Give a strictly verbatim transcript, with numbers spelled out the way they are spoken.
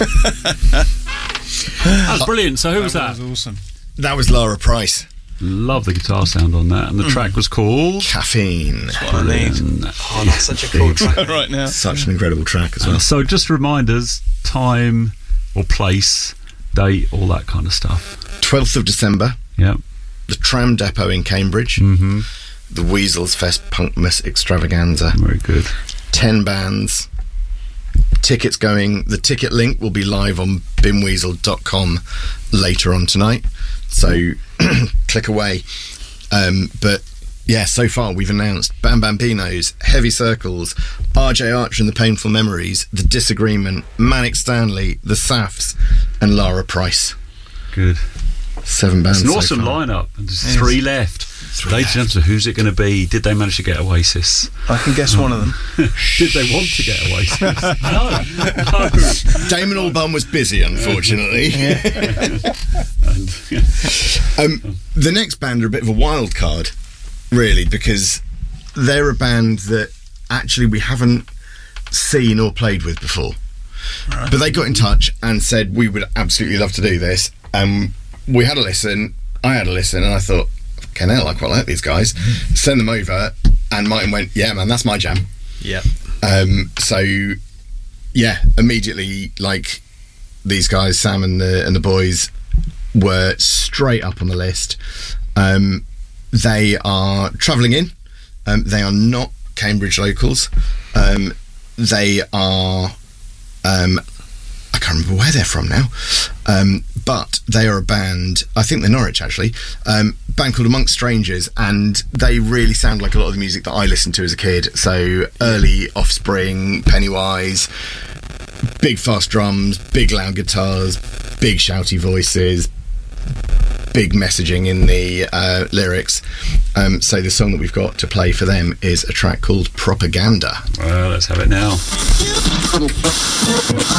That was brilliant. So who was that? That was awesome. That was Lara Price. Love the guitar sound on that. And the mm. track was called Caffeine. That's what I need. Oh, that's such a cool track right now. Such an incredible track as well. Uh, so just remind us, time or place, date, all that kind of stuff. twelfth of December. Yeah. The Tram Depot in Cambridge. Mm-hmm. The Weasels Fest Punkmas Extravaganza. Very good. Ten bands. Tickets going. The ticket link will be live on bimweasel dot com later on tonight. So click away. Um, but yeah, so far we've announced Bam Bambinos, Heavy Circles, R J Archer and the Painful Memories, The Disagreement, Manic Stanley, The Safs, and Lara Price. Good. Seven bands. It's an so awesome far. lineup. And there's three left. Three Ladies and gentlemen, who's it going to be? Did they manage to get Oasis? I can guess one of them. Did they want to get Oasis? no. no. Damon Albarn was busy, unfortunately. Yeah. and, yeah. Um, the next band are a bit of a wild card, really, because they're a band that actually we haven't seen or played with before. Right. But they got in touch and said we would absolutely love to do this. Um, we had a listen, I had a listen, and I thought, fucking hell, I quite like these guys. Mm. Send them over, and Martin went, yeah, man, that's my jam. Yeah. Um, so, yeah, immediately, like, these guys, Sam and the and the boys, were straight up on the list. Um, they are travelling in. Um, they are not Cambridge locals. Um, they are... Um, I can't remember where they're from now, um, but they are a band, I think they're Norwich actually, um, band called Amongst Strangers, and they really sound like a lot of the music that I listened to as a kid. So early Offspring, Pennywise, big fast drums, big loud guitars, big shouty voices, big messaging in the uh, lyrics. Um, so the song that we've got to play for them is a track called Propaganda. Well, let's have it now.